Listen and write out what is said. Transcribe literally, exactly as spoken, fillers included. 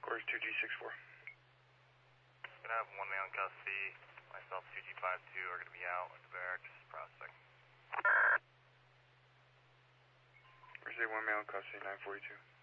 Where's two G six four? Gonna have one male in custody. Myself, two G five two are gonna be out at the barracks processing. Where's a one male in custody, nine forty-two?